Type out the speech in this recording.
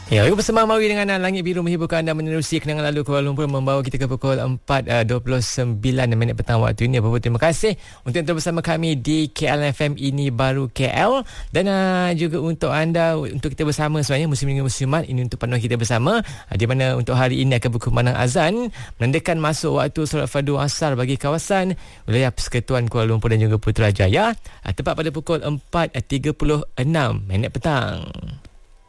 Ya, bersama Mawi dengan Langit Biru menghiburkan anda menerusi kenangan lalu Kuala Lumpur, membawa kita ke pukul 4.29 minit petang waktu ini. Apa-apa terima kasih untuk yang bersama kami di KLFM Ini Baru KL, dan juga untuk anda, untuk kita bersama sebenarnya muslimin ini untuk panduan kita bersama, di mana untuk hari ini akan berkumandang azan menandakan masuk waktu solat fardu asar bagi kawasan wilayah Persekutuan Kuala Lumpur dan juga Putrajaya, tepat pada pukul 4.36 minit petang.